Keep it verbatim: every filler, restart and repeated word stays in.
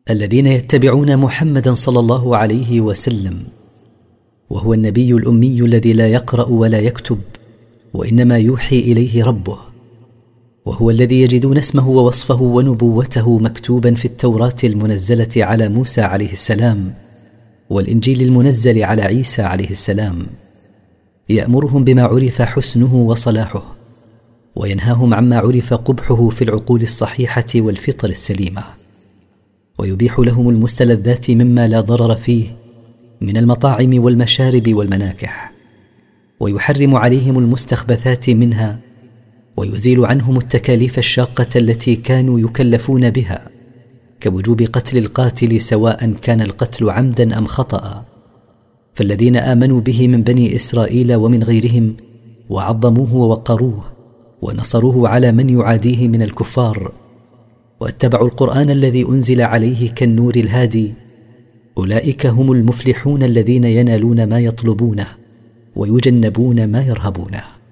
الذين يتبعون محمدا صلى الله عليه وسلم، وهو النبي الأمي الذي لا يقرأ ولا يكتب، وإنما يوحي إليه ربه، وهو الذي يجدون اسمه ووصفه ونبوته مكتوبا في التوراة المنزلة على موسى عليه السلام والإنجيل المنزل على عيسى عليه السلام، يأمرهم بما عرف حسنه وصلاحه، وينهاهم عما عرف قبحه في العقول الصحيحة والفطر السليمة، ويبيح لهم المستلذات مما لا ضرر فيه من المطاعم والمشارب والمناكح، ويحرم عليهم المستخبثات منها، ويزيل عنهم التكاليف الشاقة التي كانوا يكلفون بها، كوجوب قتل القاتل سواء كان القتل عمدا أم خطأ. فالذين آمنوا به من بني إسرائيل ومن غيرهم وعظموه ووقروه ونصروه على من يعاديه من الكفار، واتبعوا القرآن الذي أنزل عليه كالنور الهادي، أولئك هم المفلحون الذين ينالون ما يطلبونه ويجنبون ما يرهبونه.